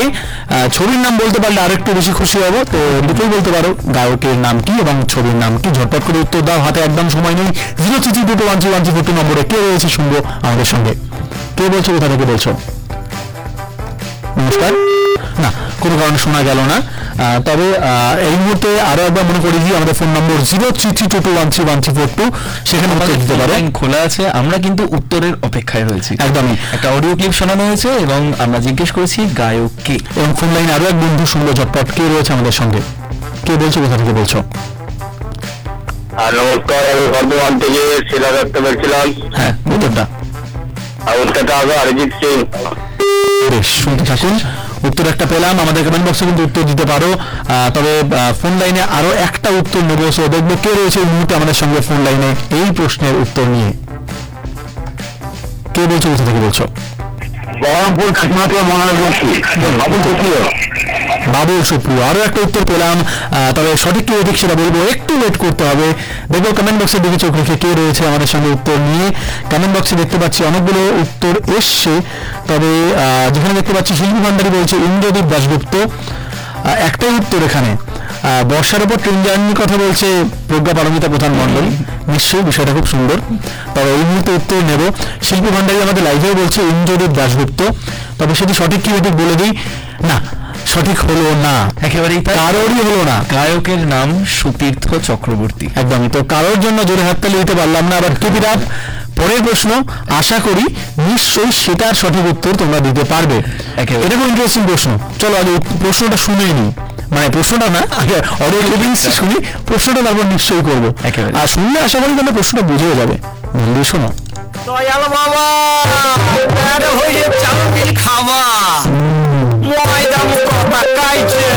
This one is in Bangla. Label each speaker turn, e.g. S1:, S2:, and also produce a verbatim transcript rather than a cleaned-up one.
S1: ছবির নাম বলতে পারলে আরেকটু বেশি খুশি হবো। তো দুটোই বলতে পারো, গায়কের নাম কি এবং ছবির নাম কি, ঝটপট করে উত্তর দাও, হাতে একদম সময় নেই। Zero three three two two one three one three four two নম্বরে কে রয়েছে শুনবো আমাদের সঙ্গে। কে বলছো, কোথা থেকে বলছো? নমস্কার। না, কোনো কারণে শোনা গেল না। তবে এই মুহূর্তে আরো একবার মনে করি দিই, আমাদের phone number zero three three two two one three one three four two, সেখানে উত্তর দিতে পারো,
S2: খোলা আছে। আমরা কিন্তু উত্তরের অপেক্ষায় রয়েছি।
S1: একদমই।
S2: একটা অডিও ক্লিপ শোনানো হয়েছে এবং আমরা জিজ্ঞেস করেছি গায়ক কে,
S1: এবং ফোন লাইনে আরো এক বন্ধু শুনবো ঝটপট, কে রয়েছে আমাদের সঙ্গে। কে বলছো, কোথা থেকে বলছো?
S3: নমস্কার, আমি বর্ধমান থেকে শিলা দত্ত বলছিলাম।
S1: হ্যাঁ, উত্তরটা
S3: উত্তরটা হবে অরিজিৎ সিং।
S1: বেশ, শুনতে থাকুন। উত্তর একটা পেলাম, আমাদের কমেন্ট বক্সে কিন্তু উত্তর দিতে পারো। তবে ফোন লাইনে আরো একটা উত্তর নেবো, সো দেখবো কে রয়েছে এই মুহূর্তে আমাদের সঙ্গে ফোন লাইনে এই প্রশ্নের উত্তর নিয়ে। কে বলছো, কোথা থেকে বলছো?
S3: বহরমপুর কাকিমা থেকে মনোজ বলছি। বাবুল সুপ্রিয়।
S1: বাবুল সুপ্রিয়, আরো একটা উত্তর পেলাম। তবে সঠিক কি ঠিক সেটা বলবো, একটু ওয়েট করতে হবে। দেখবো কমেন্ট বক্সের দিকে চোখ রেখে কে রয়েছে আমাদের সঙ্গে উত্তর নিয়ে। কমেন্ট বক্সে দেখতে পাচ্ছি অনেকগুলো উত্তর এসছে, তবে যেখানে দেখতে পাচ্ছি শিল্পী ভান্ডারী বলছে ইন্দ্রদীপ দাশগুপ্ত, একটাই উত্তর এখানে। বর্ষার উপর ট্রেন জার্নির কথা বলছে প্রজ্ঞা পারমিতা প্রধান মণ্ডল, নিশ্চয়ই বিষয়টা খুব সুন্দর। তবে এই মুহূর্তে উত্তর নেব। শিল্পী ভান্ডারী আমাদের লাইভেও বলছে ইন্দ্রদীপ দাশগুপ্ত, তবে সেটি সঠিক কি ঠিক বলে দিই, না সঠিক হলো না,
S2: একেবারেই
S1: কারোরই হলো না।
S2: গায়কের নাম সুতীর্থ চক্রবর্তী।
S1: একদমই। তো কারোর জন্য জোরে হাততালি দিতে পারলাম না। আবার কেপ ইট আপ। পরের প্রশ্ন, আশা করি নিশ্চয়ই সেটার সঠিক উত্তর তোমরা দিতে পারবে। এটা খুব ইন্টারেস্টিং প্রশ্ন। চলো আগে প্রশ্নটা শুনেই নি, মানে প্রশ্নটা না, আগে অডিও ক্লিপিংস শুনি, প্রশ্নটা তারপর নিশ্চয়ই করবো। আর শুনলে আশা করি তোমরা প্রশ্নটা বুঝেও যাবে। বন্ধু শোনো।
S4: দয়াল বাবা হয়ে চাউমিন খাওয়া